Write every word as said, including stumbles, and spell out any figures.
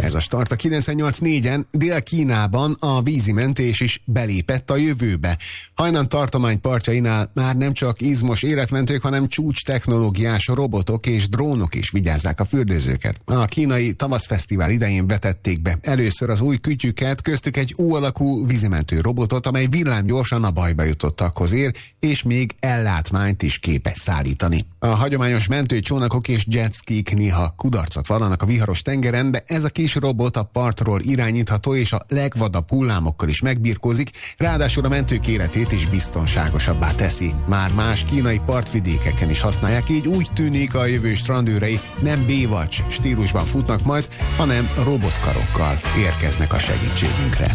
Ez a start a kilencvennyolc négyen. Dél-Kínában a vízimentés is belépett a jövőbe. Hainan tartomány partjainál már nem csak izmos életmentők, hanem csúcs technológiás robotok és drónok is vigyázzák a fürdőzőket. A kínai tavaszfesztivál idején vetették be először az új kütyüket, köztük egy U alakú vízimentő robotot, amely villámgyorsan a bajba jutottakhoz ér, és még ellátmányt is képes szállítani. A hagyományos mentőcsónakok és jetskik néha kudarcot vallanak a viharos tengeren, de ez a kis robot a partról irányítható és a legvadabb hullámokkal is megbirkózik, ráadásul a mentők életét is biztonságosabbá teszi. Már más kínai partvidékeken is használják, így úgy tűnik, a jövő strandőrei nem Baywatch stílusban futnak majd, hanem robotkarokkal érkeznek a segítségünkre.